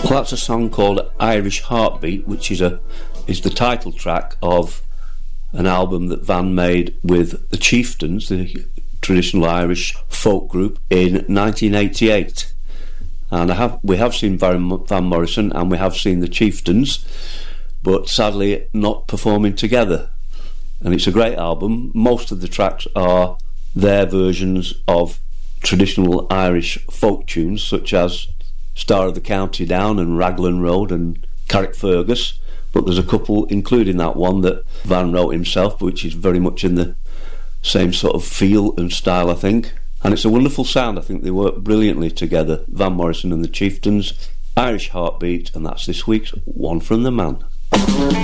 Well, that's a song called Irish Heartbeat, which is the title track of an album that Van made with the Chieftains, the traditional Irish folk group, in 1988. And we have seen Van Morrison and we have seen the Chieftains, but sadly not performing together. And it's a great album. Most of the tracks are their versions of traditional Irish folk tunes, such as Star of the County Down and Raglan Road and Carrickfergus, but there's a couple, including that one that Van wrote himself, which is very much in the same sort of feel and style, I think. And it's a wonderful sound. I think they work brilliantly together, Van Morrison and the Chieftains. Irish Heartbeat, and that's this week's One from the Man.